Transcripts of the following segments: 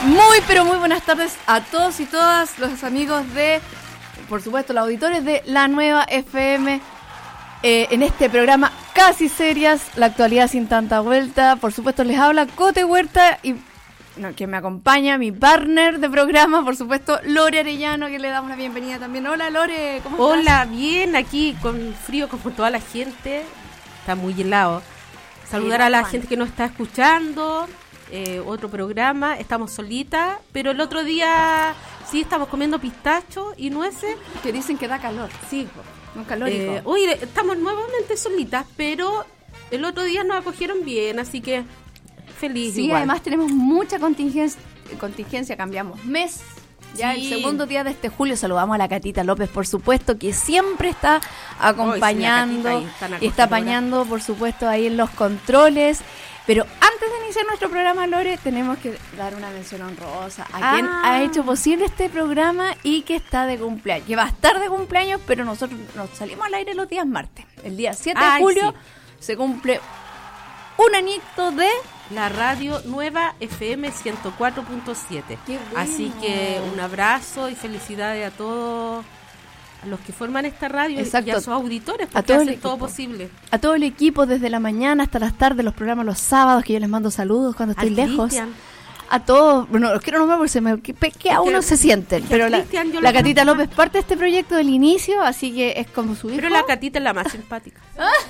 Muy, pero muy buenas tardes a todos y todas los amigos de, por supuesto, los auditores de La Nueva FM. En este programa Casi Serias, la actualidad sin tanta vuelta. Por supuesto, les habla Cote Huerta y que me acompaña mi partner de programa, por supuesto, Lore Arellano, que le damos la bienvenida también. Hola, Lore, ¿cómo estás? Hola, bien, aquí con frío como toda la gente. Está muy helado. Saludar a la gente que nos está escuchando. Otro programa, estamos solitas, pero el otro día sí estamos comiendo pistacho y nueces. Que dicen que da calor. Sí, un calórico. Hoy estamos nuevamente solitas, pero el otro día nos acogieron bien, así que feliz. Sí, igual. Además tenemos mucha contingencia, cambiamos mes. Ya Sí. El segundo día de este julio saludamos a la Catita López, por supuesto, que siempre está acompañando y está apañando, por supuesto, ahí en los controles. Pero antes de iniciar nuestro programa, Lore, tenemos que dar una mención honrosa a quien ha hecho posible este programa y que está de cumpleaños, que va a estar de cumpleaños, pero nosotros nos salimos al aire los días martes. El día 7 de julio se cumple un añito de la radio Nueva FM 104.7. Qué bueno. Así que un abrazo y felicidades a todos los que forman esta radio. Exacto. Y a sus auditores, A porque todo el hacen todo equipo. posible. A todo el equipo, desde la mañana hasta las tardes, los programas los sábados, que yo les mando saludos cuando estoy Al lejos. Cristian. A todos, bueno, los quiero nombrar porque que a uno se sienten. Pero Cristian, yo la lo Catita conozco. López parte de este proyecto del inicio, así que es como su hijo. Pero la Catita es la más simpática.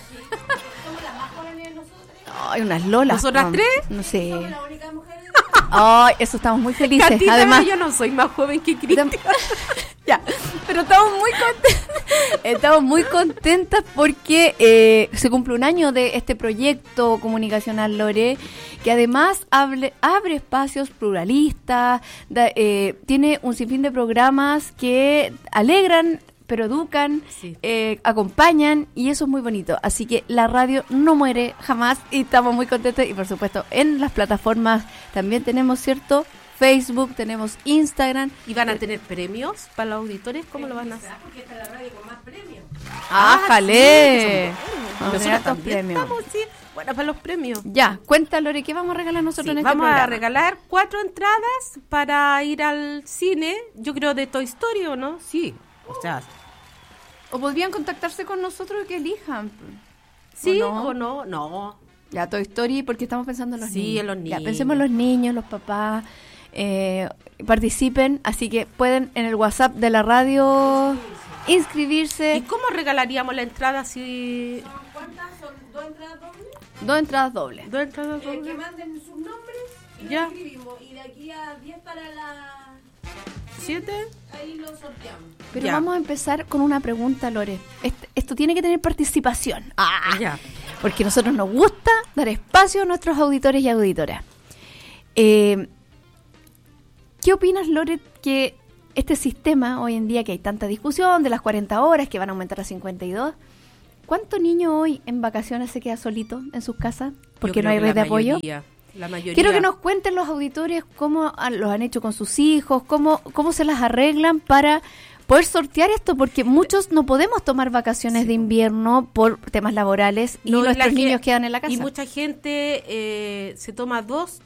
Ay, unas lolas. ¿Nosotras no, tres? No sé. Ay, eso estamos muy felices. Catita, Además, yo no soy más joven que Cristian. ya, pero estamos muy contentas porque se cumple un año de este proyecto comunicacional, Lore, que además abre espacios pluralistas, tiene un sinfín de programas que alegran, pero educan, Sí. acompañan, y eso es muy bonito. Así que la radio no muere jamás y estamos muy contentos. Y por supuesto, en las plataformas también tenemos, ¿cierto? Facebook, tenemos Instagram. ¿Y van a tener premios para los auditores? ¿Cómo lo van a hacer? Porque esta es la radio con más premios. ¡Ájale! Vamos a tener Nosotros hartos también premios. estamos, sí. Bueno, para los premios. Ya, cuéntale, Lore, ¿qué vamos a regalar nosotros Sí, en este vamos programa? a regalar 4 entradas para ir al cine, yo creo de Toy Story, ¿o no? Sí, o sea, O podrían contactarse con nosotros y que elijan. sí ¿O no? o no, no. Ya, Toy Story, porque estamos pensando en los Sí, niños. en los Ya, niños. pensemos en los niños, los papás, participen, así que pueden en el WhatsApp de la radio inscribirse. ¿Y cómo regalaríamos la entrada si ¿Cuántas son? ¿2 entradas dobles? 2 entradas dobles. 2 entradas Que dobles? manden sus nombres y Ya. los escribimos. Y de aquí a 10 para la... 7? Ahí lo sorteamos. Pero Ya. vamos a empezar con una pregunta, Lore. Esto tiene que tener participación. Ya. Porque a nosotros nos gusta dar espacio a nuestros auditores y auditoras. ¿Qué opinas, Lore, que este sistema hoy en día, que hay tanta discusión de las 40 horas que van a aumentar a 52, ¿cuánto niño hoy en vacaciones se queda solito en sus casas porque no hay red de apoyo? La mayoría. Quiero que nos cuenten los auditores cómo los han hecho con sus hijos, cómo se las arreglan para poder sortear esto, porque muchos no podemos tomar vacaciones de invierno por temas laborales y No, nuestros la niños ge- quedan en la casa. Y mucha gente se toma 2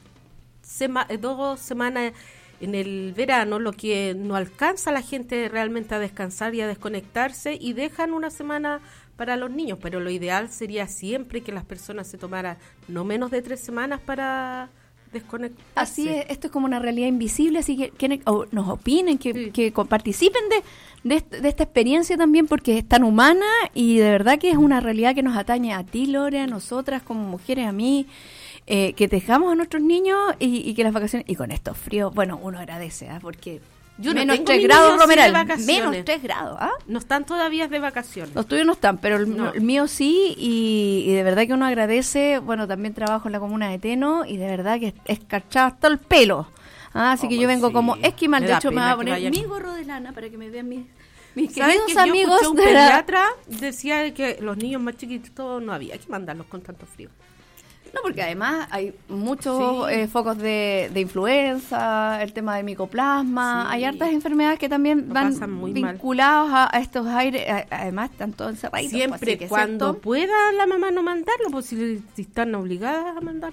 semanas en el verano, lo que no alcanza a la gente realmente a descansar y a desconectarse, y dejan una semana para los niños, pero lo ideal sería siempre que las personas se tomaran no menos de 3 semanas para desconectarse. Así es, esto es como una realidad invisible, así que nos opinen, Sí. que participen de esta experiencia también, porque es tan humana y de verdad que es una realidad que nos atañe a ti, Lore, a nosotras como mujeres, a mí, que dejamos a nuestros niños y que las vacaciones, y con estos fríos, bueno, uno agradece, porque Yo no menos tengo 3 mis grados, niños sí de Romeral, vacaciones. menos 3 grados, ¿ah? No están todavía de vacaciones. Los tuyos no están, pero No. el mío sí, y de verdad que uno agradece. Bueno, también trabajo en la comuna de Teno y de verdad que es cachado hasta el pelo. Así que yo vengo sí. como esquimal. Me De da hecho, me pena voy a que poner vayan. mi gorro de lana para que me vean mis ¿Sabes queridos que yo amigos escuché un de la... pediatra decía que los niños más chiquitos no había que mandarlos con tanto frío? No, porque además hay muchos Sí. focos de influenza, el tema de micoplasma, Sí. hay hartas enfermedades que también Lo van pasan muy mal. vinculados a estos aires, además están todos encerraditos. Siempre así que, cuando ¿cierto? pueda la mamá no mandarlo, pues si están obligadas a mandarlo.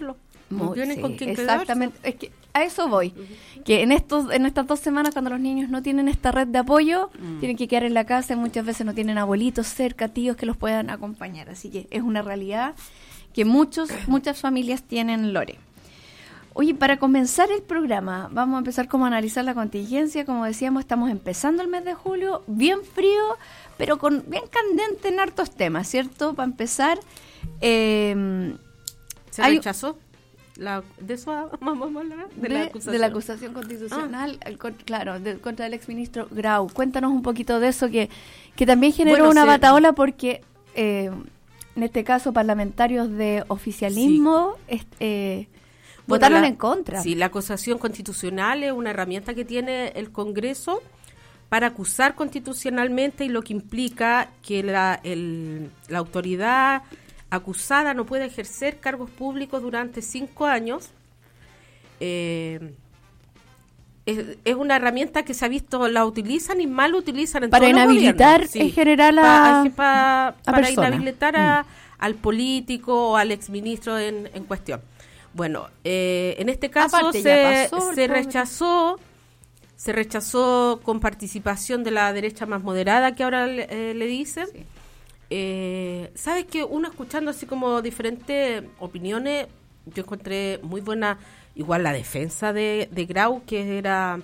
no tienen con quién exactamente, es que a eso voy, que en estas 2 semanas cuando los niños no tienen esta red de apoyo, tienen que quedar en la casa y muchas veces no tienen abuelitos cerca, tíos que los puedan acompañar, así que es una realidad que muchas familias tienen, Lore. Oye, para comenzar el programa, vamos a empezar como a analizar la contingencia. Como decíamos, estamos empezando el mes de julio, bien frío, pero bien candente en hartos temas, ¿cierto? Para empezar, ¿se rechazó? ¿De eso vamos a hablar? De la acusación constitucional, contra el exministro Grau. Cuéntanos un poquito de eso, que también generó una batahola porque, en este caso, parlamentarios de oficialismo... votaron en contra. Sí, la acusación constitucional es una herramienta que tiene el Congreso para acusar constitucionalmente, y lo que implica que la autoridad acusada no puede ejercer cargos públicos durante 5 años. Es una herramienta que se ha visto, la utilizan y mal utilizan en para todos inhabilitar los en general para inhabilitar al político o al exministro en cuestión. Bueno, en este caso se rechazó con participación de la derecha más moderada, que ahora le dicen. Sí. ¿Sabes que uno escuchando así como diferentes opiniones, yo encontré muy buena, igual la defensa de Grau, que era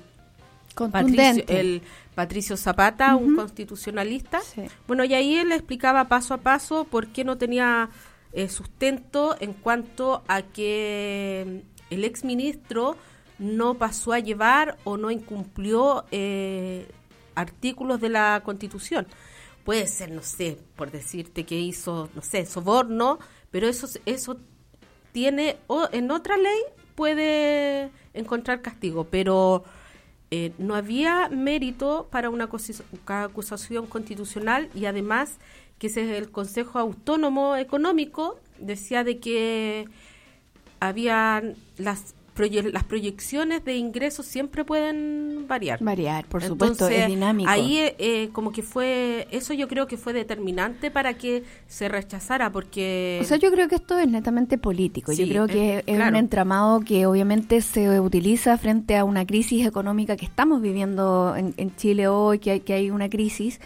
Patricio Zapata, un constitucionalista. Sí. Bueno, y ahí él explicaba paso a paso por qué no tenía sustento en cuanto a que el exministro no pasó a llevar o no incumplió artículos de la Constitución. Puede ser, no sé, por decirte que hizo, no sé, soborno, pero eso tiene, o en otra ley puede encontrar castigo, pero no había mérito para una acusación constitucional, y además que el Consejo Autónomo Económico decía de que habían las proyecciones de ingresos siempre pueden variar. Por supuesto. Entonces, es dinámico. Ahí como que fue, eso yo creo que fue determinante para que se rechazara, porque... O sea, yo creo que esto es netamente político. Sí, yo creo que es un entramado que obviamente se utiliza frente a una crisis económica que estamos viviendo en Chile hoy, que hay una crisis.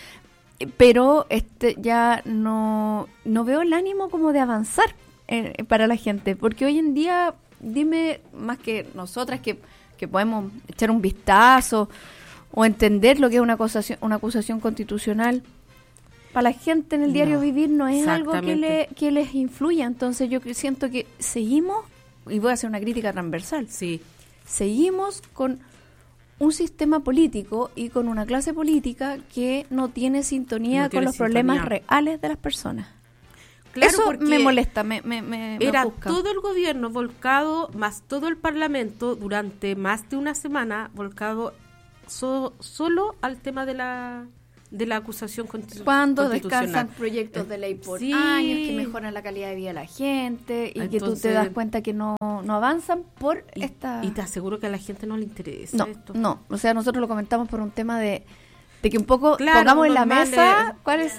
Pero ya no veo el ánimo como de avanzar para la gente, porque hoy en día, dime, más que nosotras que podemos echar un vistazo o entender lo que es una acusación constitucional, para la gente en el diario vivir no es algo que les influya. Entonces yo siento que seguimos, y voy a hacer una crítica transversal, seguimos con un sistema político y con una clase política que no tiene sintonía con los problemas reales de las personas. Claro, eso me molesta, me era ofusca. Todo el gobierno volcado, más todo el parlamento, durante más de una semana, volcado solo al tema de la acusación constitucional. Cuando descansan proyectos de ley por años que mejoran la calidad de vida de la gente, y entonces, que tú te das cuenta que no avanzan por esta... Y te aseguro que a la gente no le interesa esto. No, o sea, nosotros lo comentamos por un tema de que un poco pongamos en la mesa cuál es...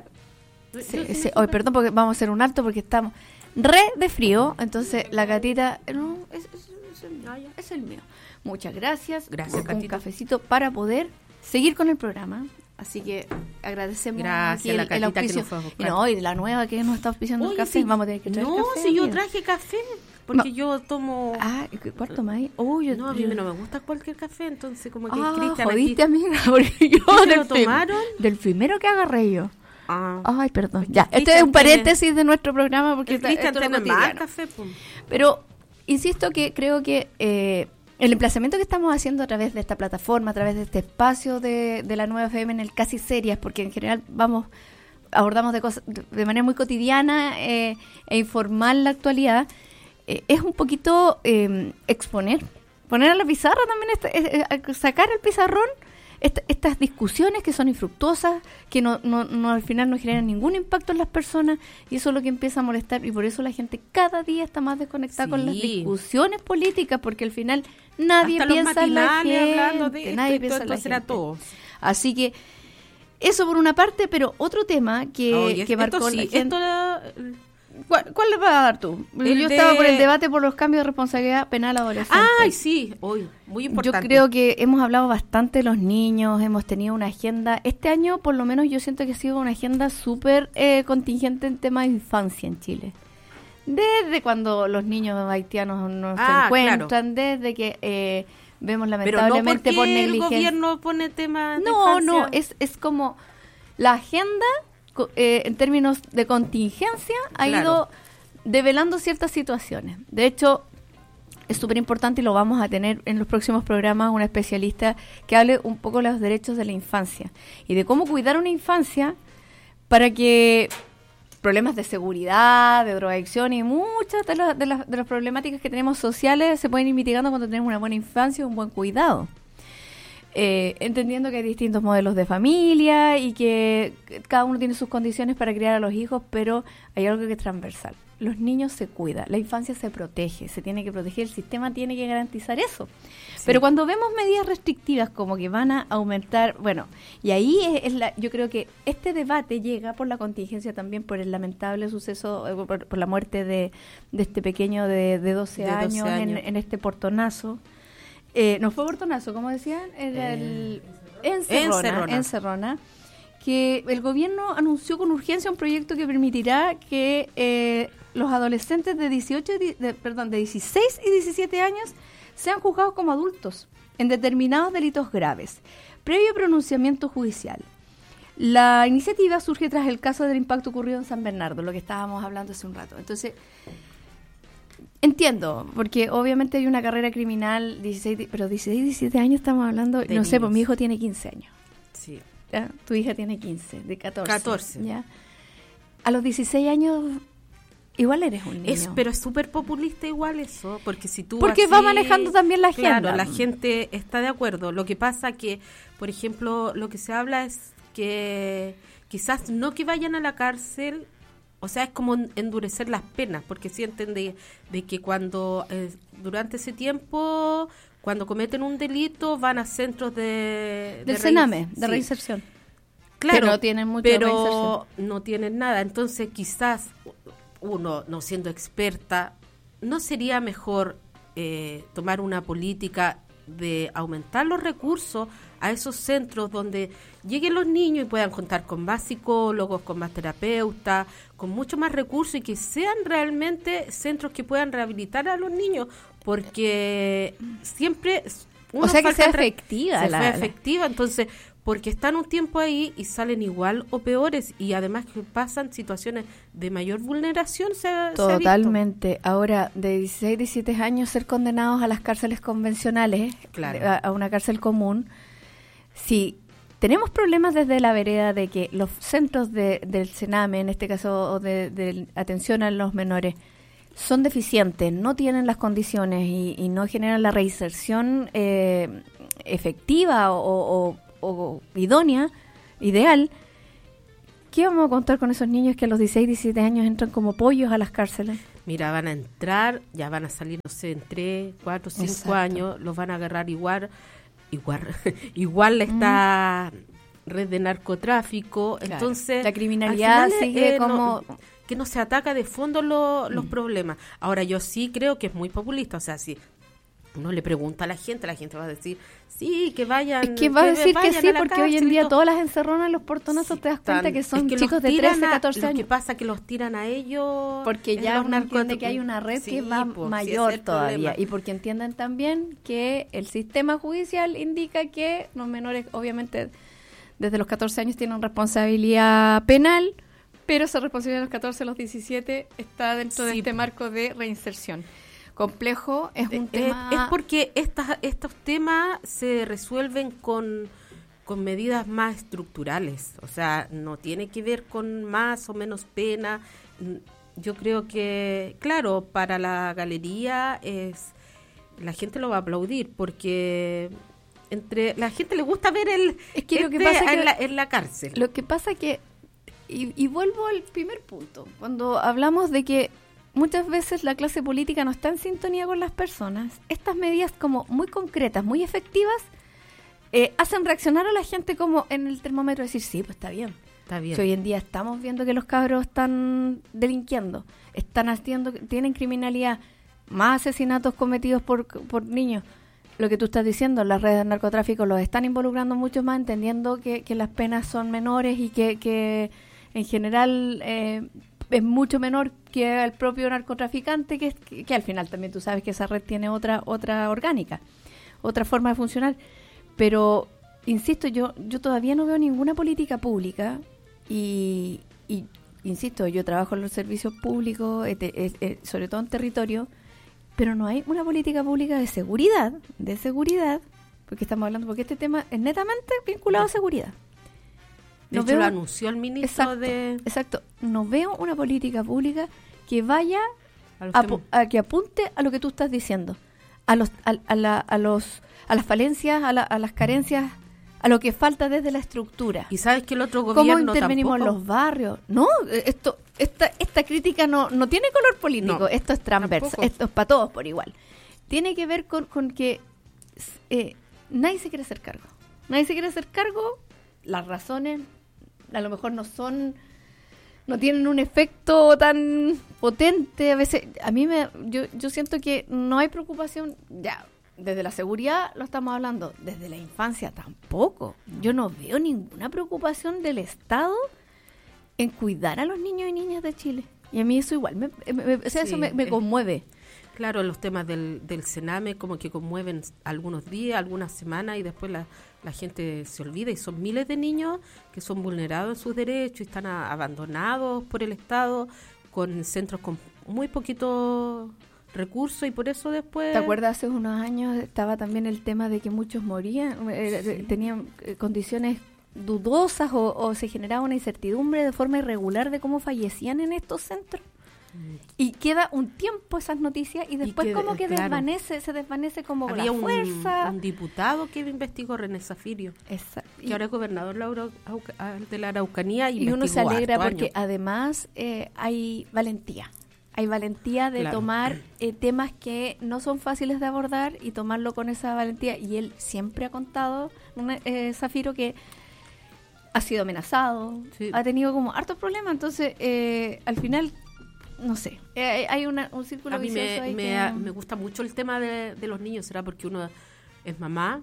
Hoy, perdón, porque vamos a hacer un alto porque estamos de frío, entonces la Catita... No, es el mío. Muchas gracias. Gracias, Catita. Un cafecito para poder seguir con el programa. Así que agradecemos el auspicio. Y de la nueva que nos está auspiciando el café. Vamos a tener que traer café. No, si yo traje café, porque yo tomo... ¿cuál tomáis? A mí no me gusta cualquier café, entonces como que Cristian jodiste, amiga, porque yo lo tomaron. Del primero que agarré yo. Ay, perdón. Ya, este es un paréntesis de nuestro programa, porque Cristian tiene más café. Pero insisto que creo que el emplazamiento que estamos haciendo a través de esta plataforma, a través de este espacio de la Nueva FM en el Casi Serias, porque en general abordamos de cosas de manera muy cotidiana e informal la actualidad, es un poquito poner a la pizarra también, sacar el pizarrón estas discusiones que son infructuosas, que no al final no generan ningún impacto en las personas, y eso es lo que empieza a molestar, y por eso la gente cada día está más desconectada con las discusiones políticas, porque al final nadie piensa en la gente, hablando de esto, nadie piensa en la gente. Todo. Así que eso por una parte, pero otro tema que marcó la gente... ¿Cuál le vas a dar tú? Yo estaba por el debate por los cambios de responsabilidad penal adolescente. Ay, sí, hoy, muy importante. Yo creo que hemos hablado bastante de los niños, hemos tenido una agenda. Este año, por lo menos, yo siento que ha sido una agenda súper contingente en temas de infancia en Chile. Desde cuando los niños haitianos no se encuentran, claro. Desde que vemos lamentablemente pero no por negligencia. El gobierno pone temas de infancia. No, es como la agenda en términos de contingencia ha ido develando ciertas situaciones. De hecho, es súper importante y lo vamos a tener en los próximos programas una especialista que hable un poco de los derechos de la infancia y de cómo cuidar una infancia para que problemas de seguridad, de drogadicción y muchas de las problemáticas que tenemos sociales se pueden ir mitigando cuando tenemos una buena infancia y un buen cuidado. Entendiendo que hay distintos modelos de familia y que cada uno tiene sus condiciones para criar a los hijos, pero hay algo que es transversal. Los niños se cuidan, la infancia se protege, se tiene que proteger, el sistema tiene que garantizar eso. Sí. Pero cuando vemos medidas restrictivas como que van a aumentar, bueno, y ahí yo creo que este debate llega por la contingencia también, por el lamentable suceso, por la muerte de este pequeño de 12 años. En este portonazo. No fue portonazo, ¿cómo decían? Encerrona. Que el gobierno anunció con urgencia un proyecto que permitirá que los adolescentes de 16 y 17 años sean juzgados como adultos en determinados delitos graves, previo pronunciamiento judicial. La iniciativa surge tras el caso del impacto ocurrido en San Bernardo, lo que estábamos hablando hace un rato. Entonces, entiendo, porque obviamente hay una carrera criminal, pero 16 y 17 años estamos hablando, no sé, pues mi hijo tiene 15 años. Sí. ¿Ya? Tu hija tiene 15, de 14. 14. ¿Ya? A los 16 años igual eres un niño. Pero es súper populista igual eso, porque si tú porque va manejando también la agenda. Claro, la gente está de acuerdo. Lo que pasa que, por ejemplo, lo que se habla es que quizás no que vayan a la cárcel, o sea, es como endurecer las penas, porque sienten de que cuando durante ese tiempo, cuando cometen un delito, van a centros del Sename, de reinserción. Claro, que no tienen mucha pero no tienen nada. Entonces, quizás uno, no siendo experta, ¿no sería mejor tomar una política de aumentar los recursos a esos centros donde lleguen los niños y puedan contar con más psicólogos, con más terapeutas, con mucho más recursos y que sean realmente centros que puedan rehabilitar a los niños? Porque siempre o sea, que sea efectiva. Efectiva, entonces, porque están un tiempo ahí y salen igual o peores, y además que pasan situaciones de mayor vulneración. Totalmente. Ahora, de 16, 17 años ser condenados a las cárceles convencionales, claro, a una cárcel común, si tenemos problemas desde la vereda de que los centros del Sename, en este caso, o de atención a los menores, son deficientes, no tienen las condiciones y no generan la reinserción efectiva o idónea, ideal, ¿qué vamos a contar con esos niños que a los 16, 17 años entran como pollos a las cárceles? Mira, van a entrar, ya van a salir, no sé, en 3, 4, 5 Exacto. años, los van a agarrar igual está red de narcotráfico, claro. Entonces la criminalidad sigue como... que no se ataca de fondo los problemas. Ahora, yo sí creo que es muy populista, o sea, si uno le pregunta a la gente va a decir, sí, que vayan. Es que va a decir que sí, porque hoy en día todas las encerronas, los portonazos, sí, te das cuenta que son chicos de 13, 14 años. Lo que pasa es que los tiran a ellos. Porque ya uno entiende que hay una red que va mayor todavía. Y porque entienden también que el sistema judicial indica que los menores, obviamente, desde los 14 años tienen responsabilidad penal, pero esa responsabilidad de los 14 a los 17 está dentro de este marco de reinserción. Complejo, es un tema... Es porque estos temas se resuelven con medidas más estructurales, o sea, no tiene que ver con más o menos pena. Yo creo que, claro, para la galería la gente lo va a aplaudir, porque la gente le gusta ver lo que pasa en la cárcel. Lo que pasa que, y vuelvo al primer punto, cuando hablamos de que muchas veces la clase política no está en sintonía con las personas, estas medidas como muy concretas, muy efectivas, hacen reaccionar a la gente como en el termómetro, decir, sí, pues está bien. Está bien. Que hoy en día estamos viendo que los cabros están delinquiendo, tienen criminalidad, más asesinatos cometidos por niños. Lo que tú estás diciendo, las redes de narcotráfico los están involucrando mucho más, entendiendo que las penas son menores y que en general es mucho menor que el propio narcotraficante, que al final también tú sabes que esa red tiene otra orgánica, otra forma de funcionar. Pero, insisto, yo todavía no veo ninguna política pública y insisto, yo trabajo en los servicios públicos, sobre todo en territorio, pero no hay una política pública de seguridad, porque estamos hablando, porque este tema es netamente vinculado a seguridad. De hecho, lo anunció el ministro Exacto. No veo una política pública que vaya a que apunte a lo que tú estás diciendo, a las falencias, a las carencias, a lo que falta desde la estructura. Y sabes que el otro gobierno ¿cómo intervenimos en los barrios? No, esta crítica no tiene color político, no, esto es transverso, esto es para todos por igual. Tiene que ver con que nadie se quiere hacer cargo. Las razones a lo mejor no tienen un efecto tan potente. A veces, yo siento que no hay preocupación, ya, desde la seguridad lo estamos hablando, desde la infancia tampoco. Yo no veo ninguna preocupación del Estado en cuidar a los niños y niñas de Chile. Y a mí eso igual, eso me conmueve. Claro, los temas del Sename como que conmueven algunos días, algunas semanas, y después la gente se olvida, y son miles de niños que son vulnerados en sus derechos y están abandonados por el Estado, con centros con muy poquito recursos, y por eso después... ¿Te acuerdas? Hace unos años estaba también el tema de que muchos morían, tenían condiciones dudosas o se generaba una incertidumbre de forma irregular de cómo fallecían en estos centros. Y queda un tiempo esas noticias y después como que se desvanece como había la fuerza. Un diputado que investigó, René Zafirio, que ahora es gobernador de la Araucanía, y uno se alegra porque además hay valentía de tomar temas que no son fáciles de abordar y tomarlo con esa valentía. Y él siempre ha contado, Zafiro, que ha sido amenazado, ha tenido como hartos problemas, entonces al final... No sé, hay un círculo vicioso ahí. Me gusta mucho el tema de los niños, será porque uno es mamá.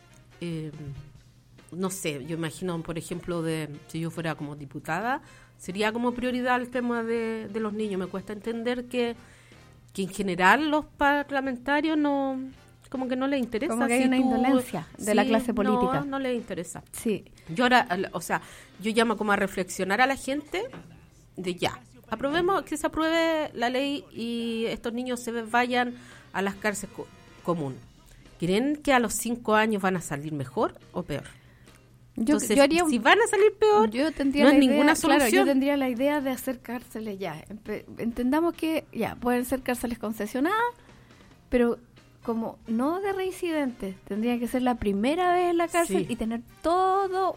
No sé, yo imagino, por ejemplo, si yo fuera como diputada, sería como prioridad el tema de los niños. Me cuesta entender que en general los parlamentarios como que no les interesa. Como que hay una indolencia de la clase política. No les interesa. Sí. Yo ahora, yo llamo como a reflexionar a la gente de ya. Aprobemos, que se apruebe la ley y estos niños se vayan a las cárceles comunes. ¿Creen que a los 5 años van a salir mejor o peor? Entonces, si van a salir peor, no es ninguna solución. Claro, yo tendría la idea de hacer cárceles ya. Entendamos que ya pueden ser cárceles concesionadas, pero como no de reincidentes, tendría que ser la primera vez en la cárcel y tener todo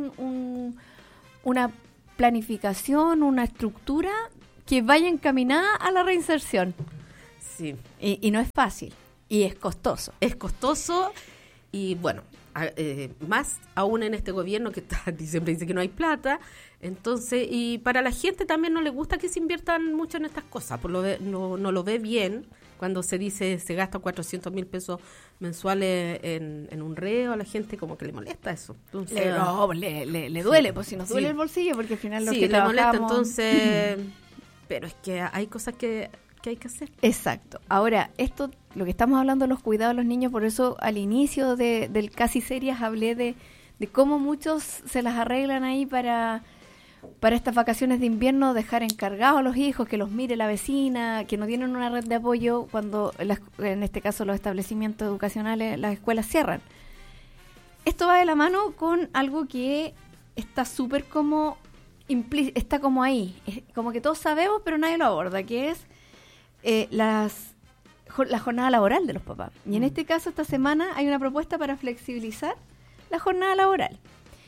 una planificación, una estructura que vaya encaminada a la reinserción. Sí. Y no es fácil, y es costoso. Es costoso, y bueno, más aún en este gobierno que siempre dice que no hay plata. Entonces, y para la gente también no le gusta que se inviertan mucho en estas cosas, no lo ve bien cuando se dice se gasta 400,000 pesos mensuales en un reo. A la gente como que le molesta eso. Entonces, le duele, pues si nos duele el bolsillo, porque al final le molesta, entonces pero es que hay cosas que hay que hacer. Exacto. Ahora, lo que estamos hablando de los cuidados de los niños, por eso al inicio del Casi Serias hablé de cómo muchos se las arreglan ahí para estas vacaciones de invierno, dejar encargados a los hijos, que los mire la vecina, que no tienen una red de apoyo cuando, en este caso, los establecimientos educacionales, las escuelas cierran. Esto va de la mano con algo que está súper está como ahí, como que todos sabemos, pero nadie lo aborda, que es la jornada laboral de los papás. Y en este caso, esta semana hay una propuesta para flexibilizar la jornada laboral.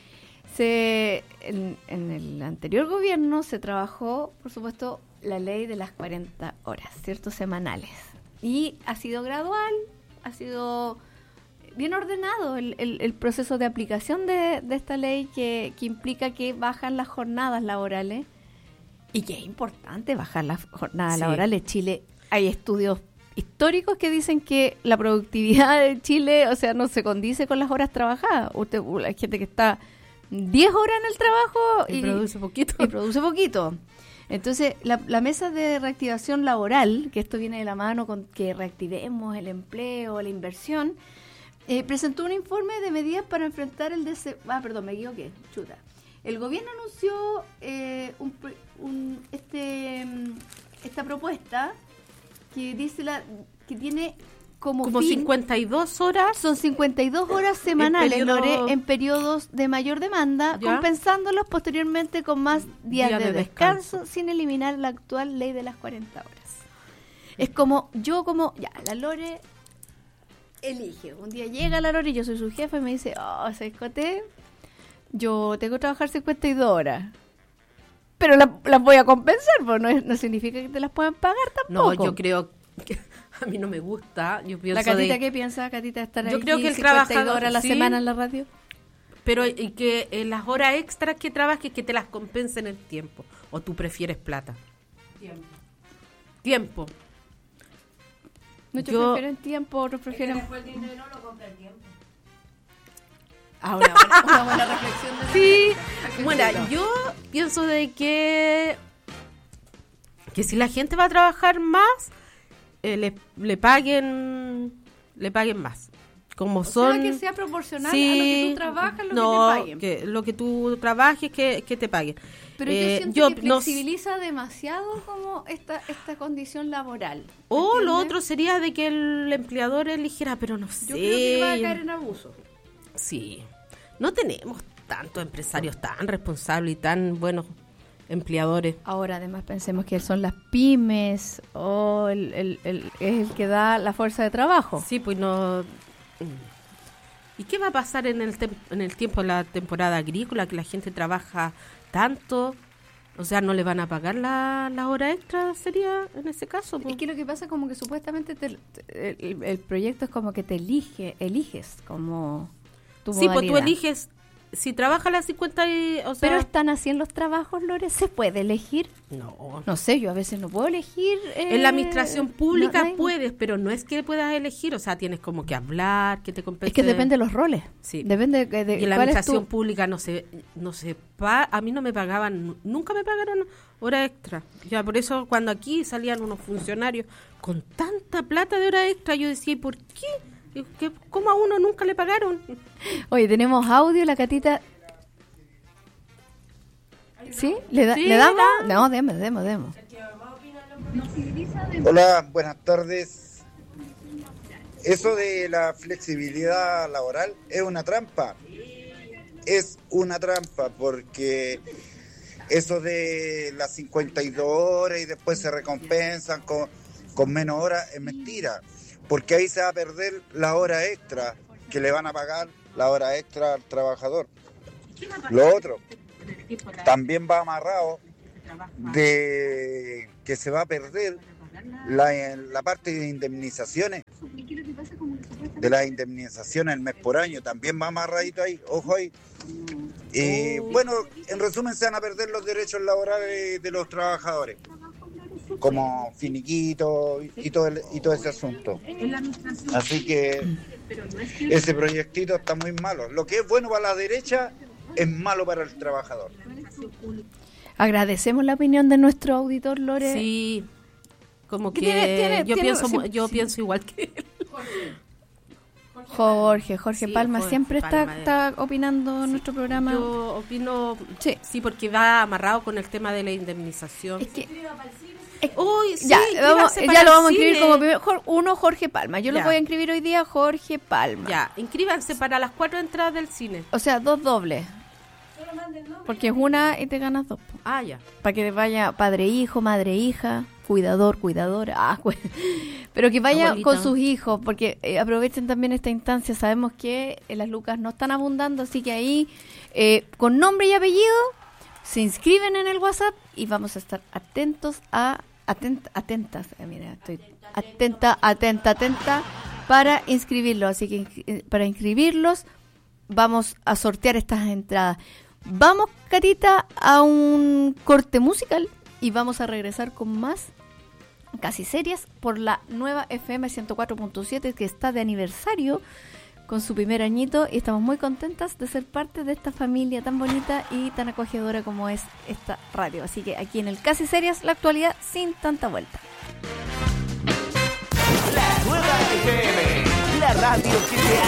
En el anterior gobierno se trabajó, por supuesto, la ley de las 40 horas, ¿cierto? Semanales. Y ha sido gradual, ha sido bien ordenado el proceso de aplicación de esta ley que implica que bajan las jornadas laborales y que es importante bajar las jornadas laborales. Chile, hay estudios históricos que dicen que la productividad de Chile, o sea, no se condice con las horas trabajadas. Hay gente que está 10 horas en el trabajo y produce poquito. Entonces, la mesa de reactivación laboral, que esto viene de la mano con que reactivemos el empleo, la inversión, presentó un informe de medidas para enfrentar el desempleo. Me equivoqué, chuta. El gobierno anunció esta propuesta que dice que tiene como fin, 52 horas. Son 52 horas semanales, Lore, en periodos de mayor demanda, compensándolos posteriormente con más días de descanso, sin eliminar la actual ley de las 40 horas. Es como, la Lore elige. Un día llega la Lore y yo soy su jefa y me dice, ¿sabes qué? Yo tengo que trabajar 52 horas. Pero las voy a compensar, porque no significa que te las puedan pagar tampoco. No, yo creo que a mí no me gusta. Yo pienso ¿La Catita qué piensa, Catita, estar ahí? Yo creo que el 52 horas a la semana en la radio. Pero y que las horas extras que trabajes, que te las compensen el tiempo. ¿O tú prefieres plata? Tiempo. Muchos prefieren tiempo, otros prefieren... Es que después el dinero lo compra el tiempo. Una buena reflexión. Sí, bueno, yo pienso de que si la gente va a trabajar más, le paguen más. Como son, que sea proporcional a lo que tú trabajas, lo que te paguen. Que lo que tú trabajes, que te paguen. Pero yo siento que flexibiliza demasiado como esta condición laboral. O lo otro sería de que el empleador eligiera, pero no sé. Yo creo que va a caer en abuso. Sí, no tenemos tantos empresarios tan responsables y tan buenos empleadores. Ahora, además, pensemos que son las pymes o es el que da la fuerza de trabajo. Sí, pues no... ¿Y qué va a pasar en el tiempo de la temporada agrícola, que la gente trabaja tanto? O sea, ¿no le van a pagar la hora extra? Sería en ese caso. Es que lo que pasa es como que supuestamente el proyecto es como que te eliges como... Sí, pues tú eliges si trabajas las 50 Pero están así en los trabajos, Lore, ¿se puede elegir? No sé, yo a veces no puedo elegir. En la administración pública puedes, pero no es que puedas elegir, o sea, tienes como que hablar, que te compense. Es que depende de los roles. Sí. Depende y en la administración pública a mí no me pagaban, nunca me pagaron hora extra. Ya por eso cuando aquí salían unos funcionarios con tanta plata de hora extra, yo decía, ¿por qué? ¿Cómo a uno nunca le pagaron? Oye, tenemos audio, la Catita. ¿Sí? ¿Le damos? No, demos. Hola, buenas tardes. Eso de la flexibilidad laboral es una trampa. Es una trampa porque eso de las 52 horas y después se recompensan con menos horas es mentira. Porque ahí se va a perder la hora extra que le van a pagar, la hora extra al trabajador. Lo otro, también va amarrado de que se va a perder la parte de indemnizaciones, de las indemnizaciones el mes por año, también va amarradito ahí, ojo ahí. Bueno, en resumen se van a perder los derechos laborales de los trabajadores, como finiquito y todo ese asunto. Así que ese proyectito está muy malo. Lo que es bueno para la derecha es malo para el trabajador. Agradecemos la opinión de nuestro auditor, Lore. Sí, como que yo pienso igual que él. Jorge Palma siempre está opinando en nuestro programa. Yo opino, sí, porque va amarrado con el tema de la indemnización. Es que ya lo vamos a inscribir como primero. Jorge Palma. Yo lo voy a inscribir hoy día, Jorge Palma. Ya, inscríbanse para las 4 entradas del cine. O sea, 2 dobles. Porque es una y te ganas 2. Ah, ya. Para que vaya padre-hijo, madre-hija, cuidadora. Pero que vaya Abuelita. con sus hijos, porque aprovechen también esta instancia. Sabemos que las lucas no están abundando, así que ahí, con nombre y apellido, se inscriben en el WhatsApp y vamos a estar atentas. Mira, estoy atenta para inscribirlos. Así que para inscribirlos vamos a sortear estas entradas. Vamos, Catita, a un corte musical y vamos a regresar con más Casi Serias por la nueva FM 104.7 que está de aniversario con su primer añito y estamos muy contentas de ser parte de esta familia tan bonita y tan acogedora como es esta radio. Así que aquí en el Casi Serias, la actualidad sin tanta vuelta. La nueva FM, la radio que te